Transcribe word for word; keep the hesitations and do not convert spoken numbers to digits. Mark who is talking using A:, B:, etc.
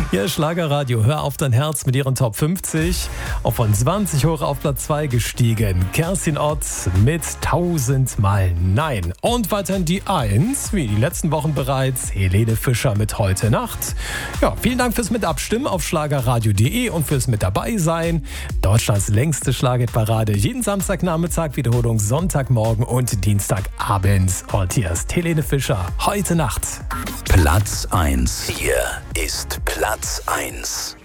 A: Hier ist Schlagerradio. Hör auf dein Herz mit ihren Top fünfzig. Auch von zwanzig hoch auf Platz zwei gestiegen. Kerstin Ott mit tausendmal Nein. Und weiterhin die eins, wie die letzten Wochen bereits, Helene Fischer mit Heute Nacht. Ja, vielen Dank fürs Mitabstimmen auf schlagerradio punkt de und fürs mit dabei sein. Deutschlands längste Schlagerparade. Jeden Samstagnachmittag, Wiederholung Sonntagmorgen und Dienstagabend. Und hier ist Helene Fischer. Heute Nacht.
B: Platz eins. Hier ist Platz eins.